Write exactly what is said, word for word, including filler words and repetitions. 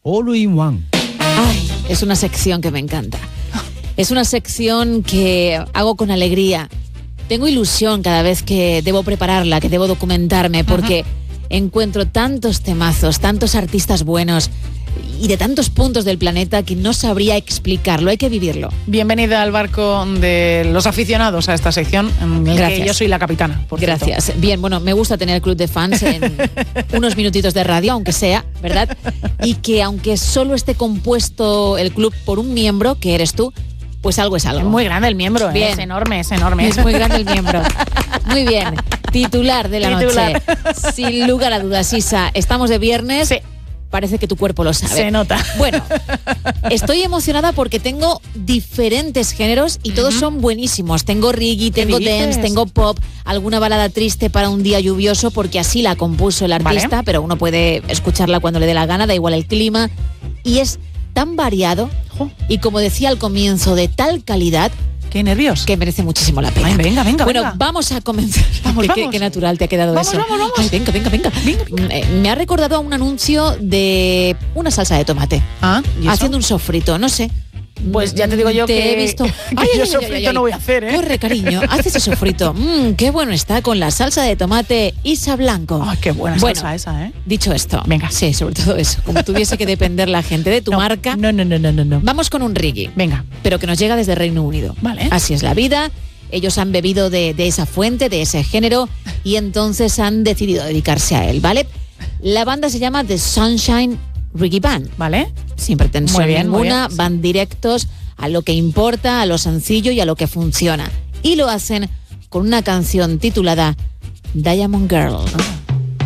All in One. Ay, es una sección que me encanta. Es una sección que hago con alegría. Tengo ilusión cada vez que debo prepararla, que debo documentarme, porque uh-huh. encuentro tantos temazos, tantos artistas buenos y de tantos puntos del planeta que no sabría explicarlo, hay que vivirlo. Bienvenida al barco de los aficionados a esta sección, en el Gracias. que yo soy la capitana. Por Gracias. cierto. Bien, bueno, me gusta tener club de fans en unos minutitos de radio, aunque sea, ¿verdad? Y que aunque solo esté compuesto el club por un miembro, que eres tú, pues algo es algo. Es muy grande el miembro, ¿eh? Es enorme, es enorme. Es muy grande el miembro. Muy bien. Titular de la Titular. noche. Sin lugar a dudas, Isa. Estamos de viernes. Sí. Parece que tu cuerpo lo sabe. Se nota. Bueno, estoy emocionada porque tengo diferentes géneros y todos uh-huh. son buenísimos. Tengo reggae, tengo dance, tengo pop, alguna balada triste para un día lluvioso, porque así la compuso el artista, vale. pero uno puede escucharla cuando le dé la gana, da igual el clima. Y es tan variado y, como decía al comienzo, de tal calidad. ¡Qué nervios! Que merece muchísimo la pena. Ay, venga, venga, Bueno, venga. vamos a comenzar. Vamos, qué, vamos. Qué, qué natural te ha quedado vamos, eso. Vamos, vamos, Ay, venga, venga, venga. venga, venga. Me, me ha recordado a un anuncio de una salsa de tomate. Ah, ¿y haciendo eso? un sofrito, no sé. Pues ya te digo yo te que, he visto. que Ay, yo ay, sofrito ay, ay, ay. no voy a hacer, ¿eh? Corre, cariño, haz ese sofrito. Mmm, qué bueno está con la salsa de tomate Isa Blanco. Ay, qué buena bueno, salsa esa, ¿eh? Dicho esto, venga. Sí, sobre todo eso. Como tuviese que depender la gente de tu no, marca. No, no, no, no, no, no. Vamos con un reggae. Venga. Pero que nos llega desde Reino Unido. Vale. Así es la vida. Ellos han bebido de, de esa fuente, de ese género, y entonces han decidido dedicarse a él, ¿vale? La banda se llama The Sunshine Reggae Band. ¿Vale? Sin pretensión muy bien, ninguna, muy bien. van directos a lo que importa, a lo sencillo y a lo que funciona. Y lo hacen con una canción titulada Diamond Girl.